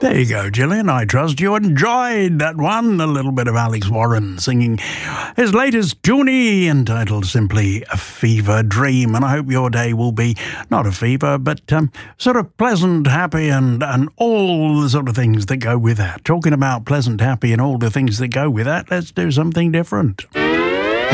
There you go, Gillian. I trust you enjoyed that one. A little bit of Alex Warren singing his latest tune entitled simply A Fever Dream. And I hope your day will be not a fever, but sort of pleasant, happy, and all the sort of things that go with that. Talking about pleasant, happy, and all the things that go with that, let's do something different.